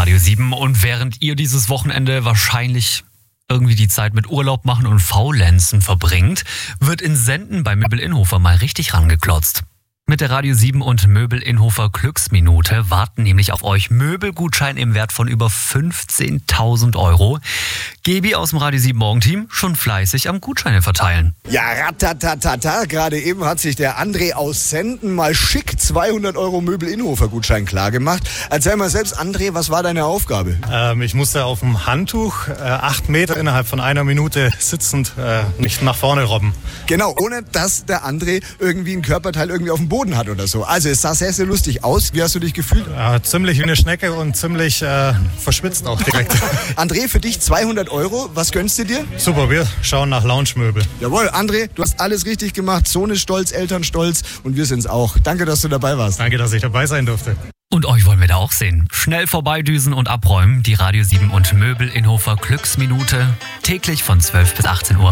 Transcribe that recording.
Radio 7 und während ihr dieses Wochenende wahrscheinlich irgendwie die Zeit mit Urlaub machen und Faulenzen verbringt, wird in Senden bei Möbel Innhofer mal richtig rangeklotzt. Mit der Radio 7 und Möbel Innhofer Glücksminute warten nämlich auf euch Möbelgutscheine im Wert von über 15.000 €. Gebi aus dem Radio 7 Morgenteam schon fleißig am Gutscheine verteilen. Ja, ratatatata. Gerade eben hat sich der André aus Senden mal schick 200 € Möbel Innhofer Gutschein klargemacht. Erzähl mal selbst, André, was war deine Aufgabe? Ich musste auf dem Handtuch 8 Meter innerhalb von einer Minute sitzend nicht nach vorne robben. Genau, ohne dass der André irgendwie ein Körperteil irgendwie auf dem Boden hat oder so. Also es sah sehr, sehr lustig aus. Wie hast du dich gefühlt? Ziemlich wie eine Schnecke und ziemlich verschwitzt auch direkt. André, für dich 200 €. Was gönnst du dir? Super, wir schauen nach Lounge-Möbel. Jawohl, André, du hast alles richtig gemacht. Sohn ist stolz, Eltern stolz und wir sind's auch. Danke, dass du dabei warst. Danke, dass ich dabei sein durfte. Und euch wollen wir da auch sehen. Schnell vorbeidüsen und abräumen. Die Radio 7 und Möbel Innhofer Glücksminute. Täglich von 12 bis 18 Uhr.